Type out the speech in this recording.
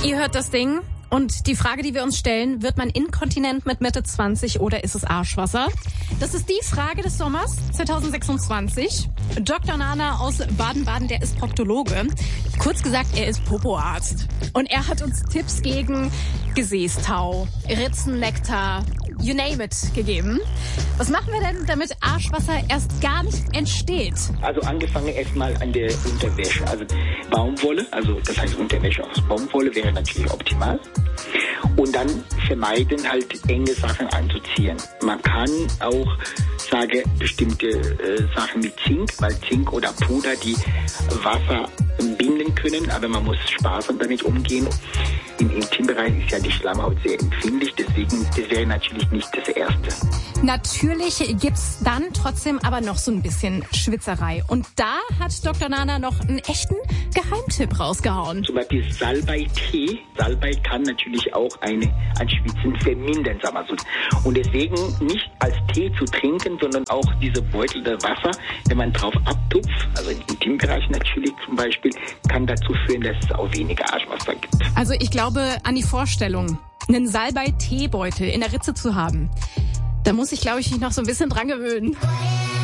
Ihr hört das Ding. Und die Frage, die wir uns stellen, wird man inkontinent mit Mitte 20 oder ist es Arschwasser? Das ist die Frage des Sommers 2026. Dr. Nana aus Baden-Baden, der ist Proktologe. Kurz gesagt, er ist Popoarzt. Und er hat uns Tipps gegen Gesäßtau, Ritzenlektar, you name it, gegeben. Was machen wir denn, damit Arschwasser erst gar nicht entsteht? Also angefangen erstmal an der Unterwäsche. Also Baumwolle, also das heißt Unterwäsche aus Baumwolle wäre natürlich optimal. Und dann vermeiden halt enge Sachen anzuziehen. Man kann auch sagen, bestimmte Sachen mit Zink, weil Zink oder Puder die Wasser binden können, aber man muss sparsam damit umgehen. Im Intimbereich ist ja die Schleimhaut sehr empfindlich, deswegen das wäre natürlich nicht das Erste. Natürlich gibt's dann trotzdem aber noch so ein bisschen Schwitzerei. Und da hat Dr. Nana noch einen echten Geheimtipp rausgehauen. Zum Beispiel Salbei-Tee. Salbei kann natürlich auch ein Schwitzen vermindern, sagen wir so. Und deswegen nicht als Tee zu trinken, sondern auch diese beutelte Wasser, wenn man drauf abtupft, also im Intimbereich natürlich zum Beispiel, kann dazu führen, dass es auch weniger Arschwasser gibt. Also ich glaube an die Vorstellung, einen Salbei-Teebeutel in der Ritze zu haben. Da muss ich, glaube ich, mich noch so ein bisschen dran gewöhnen.